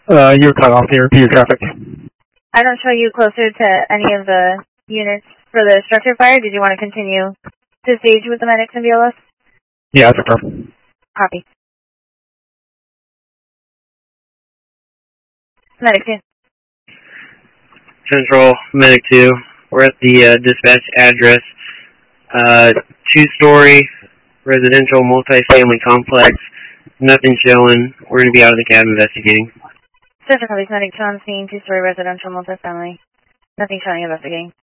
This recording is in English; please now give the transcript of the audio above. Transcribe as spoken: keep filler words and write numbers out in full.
Uh, you're cut off here. Your traffic. I don't show you closer to any of the units for the structure fire. Did you want to continue to stage with the medics and B L S? Yeah, that's affirm. Copy. Medic two. Central, Medic two. We're at the uh, dispatch address. Uh, two-story residential multifamily complex. Nothing showing. We're going to be out of the cab investigating. Central Police Medic two on scene, two-story residential multifamily. Nothing showing, investigating.